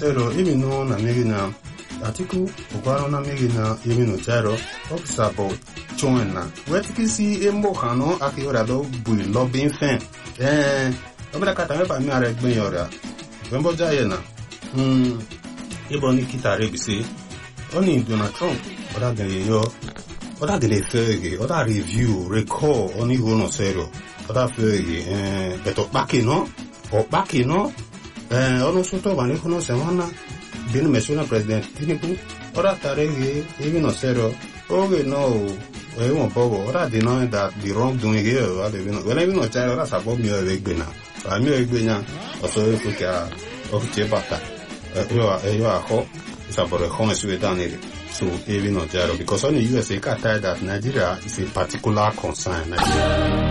sero imi no na megi na atiku okwaro na megi na imi no charo officer bo choena wetiki si embo hano aki ora do bui lobbying fan obra kata me pa mi are gbin yora wembo jaye na ibo ni kitare bisi oni Donald Trump oda gele yo oda gele fege oda review recall oni hono sero oda fege beto baki no ono soto bani hono semana binu mesuna president Tinubu oda tarege even no sero oge no won bogo oda deny that the wrong doing here when even no child oda sabo mi egbena ami egbenya oso efuka oche bata yo aho sabore home Sweden so even no child because on the USA can tell that Nigeria is a particular concern.